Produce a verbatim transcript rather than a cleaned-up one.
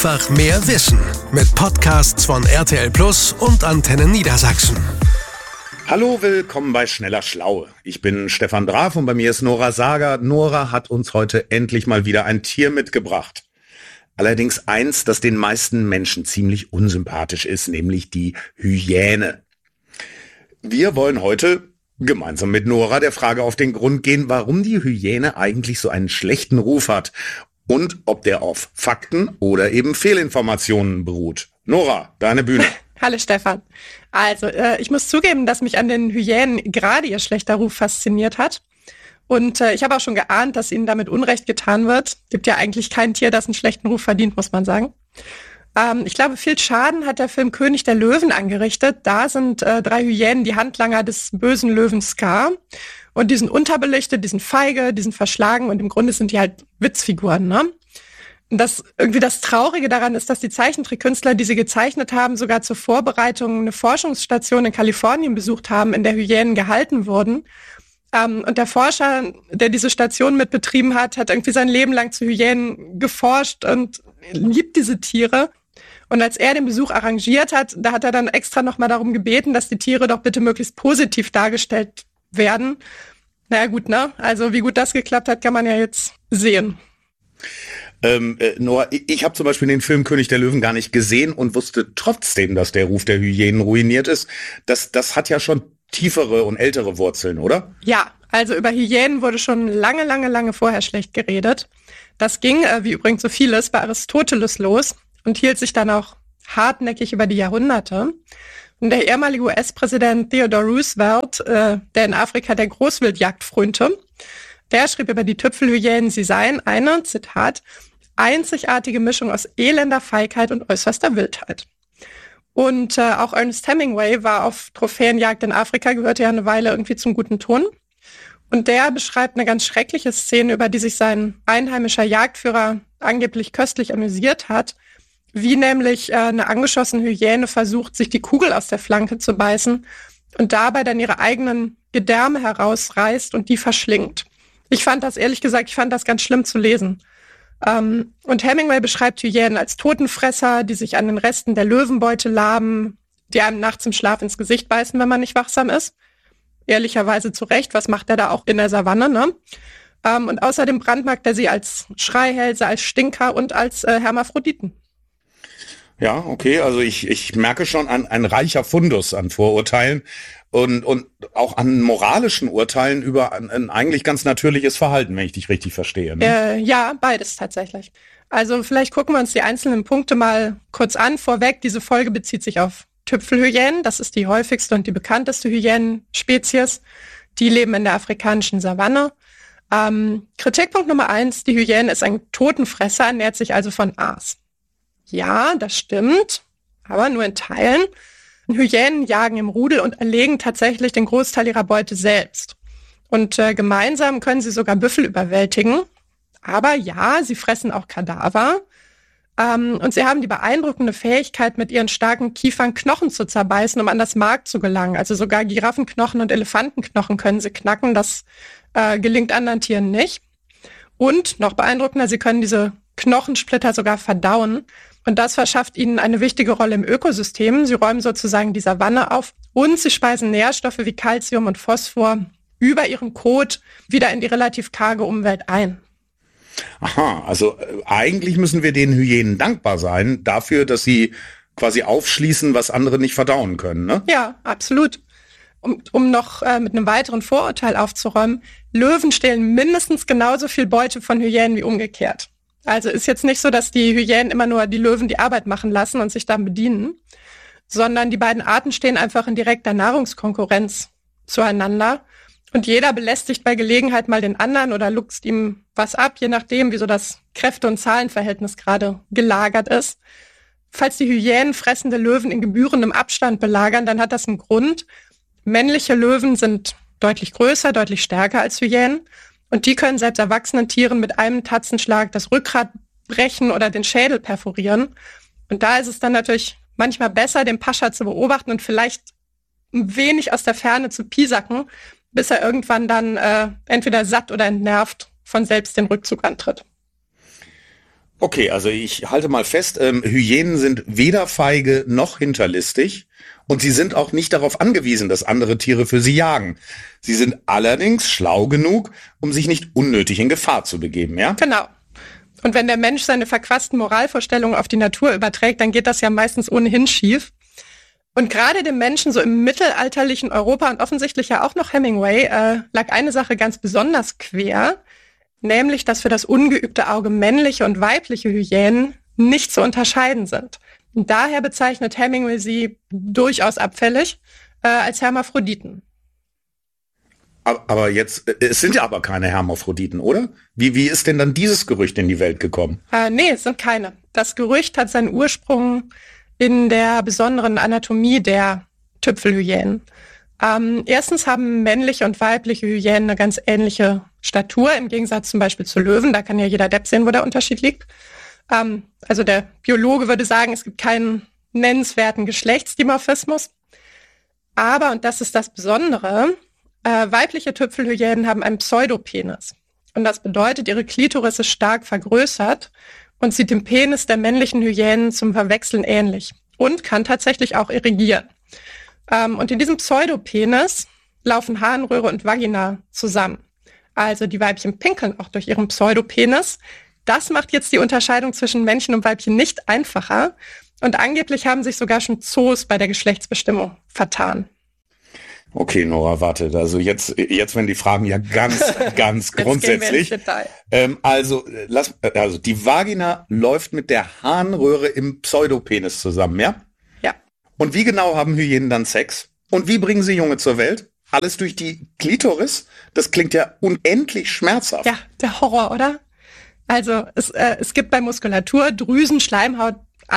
Einfach mehr Wissen mit Podcasts von R T L Plus und Antenne Niedersachsen. Hallo, willkommen bei Schneller Schlau. Ich bin Stefan Draf und bei mir ist Nora Sager. Nora hat uns heute endlich mal wieder ein Tier mitgebracht. Allerdings eins, das den meisten Menschen ziemlich unsympathisch ist, nämlich die Hyäne. Wir wollen heute gemeinsam mit Nora der Frage auf den Grund gehen, warum die Hyäne eigentlich so einen schlechten Ruf hat und ob der auf Fakten oder eben Fehlinformationen beruht. Nora, deine Bühne. Hallo Stefan. Also äh, ich muss zugeben, dass mich an den Hyänen gerade ihr schlechter Ruf fasziniert hat. Und äh, ich habe auch schon geahnt, dass ihnen damit Unrecht getan wird. Gibt ja eigentlich kein Tier, das einen schlechten Ruf verdient, muss man sagen. Ähm, ich glaube, viel Schaden hat der Film König der Löwen angerichtet. Da sind äh, drei Hyänen die Handlanger des bösen Löwen Scar. Und die sind unterbelichtet, die sind feige, die sind verschlagen und im Grunde sind die halt Witzfiguren, ne? Und das, irgendwie das Traurige daran ist, dass die Zeichentrickkünstler, die sie gezeichnet haben, sogar zur Vorbereitung eine Forschungsstation in Kalifornien besucht haben, in der Hyänen gehalten wurden. Ähm, und der Forscher, der diese Station mitbetrieben hat, hat irgendwie sein Leben lang zu Hyänen geforscht und liebt diese Tiere. Und als er den Besuch arrangiert hat, da hat er dann extra nochmal darum gebeten, dass die Tiere doch bitte möglichst positiv dargestellt werden. Naja gut, ne? Also wie gut das geklappt hat, kann man ja jetzt sehen. Ähm, äh, Noah, ich habe zum Beispiel den Film König der Löwen gar nicht gesehen und wusste trotzdem, dass der Ruf der Hyänen ruiniert ist. Das, das hat ja schon tiefere und ältere Wurzeln, oder? Ja, also über Hyänen wurde schon lange, lange, lange vorher schlecht geredet. Das ging, äh, wie übrigens so vieles, bei Aristoteles los und hielt sich dann auch hartnäckig über die Jahrhunderte. Und der ehemalige U S-Präsident Theodore Roosevelt, äh, der in Afrika der Großwildjagd frönte, der schrieb über die Tüpfelhyänen, sie seien eine, Zitat, einzigartige Mischung aus elender Feigheit und äußerster Wildheit. Und äh, auch Ernest Hemingway war auf Trophäenjagd in Afrika, gehörte ja eine Weile irgendwie zum guten Ton. Und der beschreibt eine ganz schreckliche Szene, über die sich sein einheimischer Jagdführer angeblich köstlich amüsiert hat, wie nämlich äh, eine angeschossene Hyäne versucht, sich die Kugel aus der Flanke zu beißen und dabei dann ihre eigenen Gedärme herausreißt und die verschlingt. Ich fand das, ehrlich gesagt, ich fand das ganz schlimm zu lesen. Ähm, und Hemingway beschreibt Hyänen als Totenfresser, die sich an den Resten der Löwenbeute laben, die einem nachts im Schlaf ins Gesicht beißen, wenn man nicht wachsam ist. Ehrlicherweise zu Recht, was macht er da auch in der Savanne, ne? Ähm, und außerdem brandmarkt er sie als Schreihälse, als Stinker und als äh, Hermaphroditen. Ja, okay, also ich, ich merke schon ein, ein reicher Fundus an Vorurteilen und, und auch an moralischen Urteilen über ein, ein eigentlich ganz natürliches Verhalten, wenn ich dich richtig verstehe. Ne? Äh, ja, beides tatsächlich. Also vielleicht gucken wir uns die einzelnen Punkte mal kurz an. Vorweg, diese Folge bezieht sich auf Tüpfelhyänen. Das ist die häufigste und die bekannteste Hyänenspezies. Die leben in der afrikanischen Savanne. Ähm, Kritikpunkt Nummer eins, die Hyäne ist ein Totenfresser, ernährt sich also von Aas. Ja, das stimmt, aber nur in Teilen. Hyänen jagen im Rudel und erlegen tatsächlich den Großteil ihrer Beute selbst. Und äh, gemeinsam können sie sogar Büffel überwältigen. Aber ja, sie fressen auch Kadaver. Ähm, und sie haben die beeindruckende Fähigkeit, mit ihren starken Kiefern Knochen zu zerbeißen, um an das Mark zu gelangen. Also sogar Giraffenknochen und Elefantenknochen können sie knacken. Das äh, gelingt anderen Tieren nicht. Und noch beeindruckender, sie können diese Knochensplitter sogar verdauen. Und das verschafft ihnen eine wichtige Rolle im Ökosystem. Sie räumen sozusagen die Savanne auf und sie speisen Nährstoffe wie Calcium und Phosphor über ihren Kot wieder in die relativ karge Umwelt ein. Aha, also äh, eigentlich müssen wir den Hyänen dankbar sein dafür, dass sie quasi aufschließen, was andere nicht verdauen können, ne? Ja, absolut. Um, um noch äh, mit einem weiteren Vorurteil aufzuräumen, Löwen stehlen mindestens genauso viel Beute von Hyänen wie umgekehrt. Also ist jetzt nicht so, dass die Hyänen immer nur die Löwen die Arbeit machen lassen und sich dann bedienen, sondern die beiden Arten stehen einfach in direkter Nahrungskonkurrenz zueinander und jeder belästigt bei Gelegenheit mal den anderen oder luchst ihm was ab, je nachdem, wie so das Kräfte- und Zahlenverhältnis gerade gelagert ist. Falls die Hyänen fressende Löwen in gebührendem Abstand belagern, dann hat das einen Grund. Männliche Löwen sind deutlich größer, deutlich stärker als Hyänen. Und die können selbst erwachsenen Tieren mit einem Tatzenschlag das Rückgrat brechen oder den Schädel perforieren. Und da ist es dann natürlich manchmal besser, den Pascha zu beobachten und vielleicht ein wenig aus der Ferne zu piesacken, bis er irgendwann dann äh, entweder satt oder entnervt von selbst den Rückzug antritt. Okay, also ich halte mal fest, ähm, Hyänen sind weder feige noch hinterlistig und sie sind auch nicht darauf angewiesen, dass andere Tiere für sie jagen. Sie sind allerdings schlau genug, um sich nicht unnötig in Gefahr zu begeben, ja? Genau. Und wenn der Mensch seine verquasten Moralvorstellungen auf die Natur überträgt, dann geht das ja meistens ohnehin schief. Und gerade dem Menschen so im mittelalterlichen Europa und offensichtlich ja auch noch Hemingway äh, lag eine Sache ganz besonders quer, nämlich, dass für das ungeübte Auge männliche und weibliche Hyänen nicht zu unterscheiden sind. Und daher bezeichnet Hemingway sie durchaus abfällig äh, als Hermaphroditen. Aber jetzt, es sind ja aber keine Hermaphroditen, oder? Wie, wie ist denn dann dieses Gerücht in die Welt gekommen? Äh, nee, es sind keine. Das Gerücht hat seinen Ursprung in der besonderen Anatomie der Tüpfelhyänen. Ähm, erstens haben männliche und weibliche Hyänen eine ganz ähnliche Statur, im Gegensatz zum Beispiel zu Löwen. Da kann ja jeder Depp sehen, wo der Unterschied liegt. Ähm, also der Biologe würde sagen, es gibt keinen nennenswerten Geschlechtsdimorphismus. Aber, und das ist das Besondere, äh, weibliche Tüpfelhyänen haben einen Pseudopenis. Und das bedeutet, ihre Klitoris ist stark vergrößert und sieht dem Penis der männlichen Hyänen zum Verwechseln ähnlich und kann tatsächlich auch erigieren. Ähm, und in diesem Pseudopenis laufen Harnröhre und Vagina zusammen. Also die Weibchen pinkeln auch durch ihren Pseudopenis. Das macht jetzt die Unterscheidung zwischen Männchen und Weibchen nicht einfacher. Und angeblich haben sich sogar schon Zoos bei der Geschlechtsbestimmung vertan. Okay, Nora, warte. Also jetzt, jetzt werden die Fragen ja ganz, ganz grundsätzlich. Ähm, also, lass, also die Vagina läuft mit der Harnröhre im Pseudopenis zusammen, ja? Ja. Und wie genau haben Hyänen dann Sex? Und wie bringen sie Junge zur Welt? Alles durch die Klitoris? Das klingt ja unendlich schmerzhaft. Ja, der Horror, oder? Also es, äh, es gibt bei Muskulatur Drüsen, Schleimhaut,